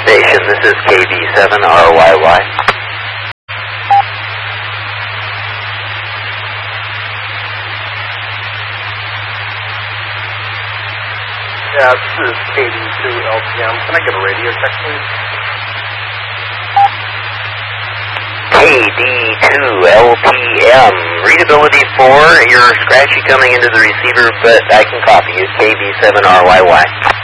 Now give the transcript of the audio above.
station. This is KV7RYY. Yeah, this is KV2LPM. Can I get a radio check, please? KV2LPM. Readability 4. You're scratchy coming into the receiver, but I can copy you. KV7RYY.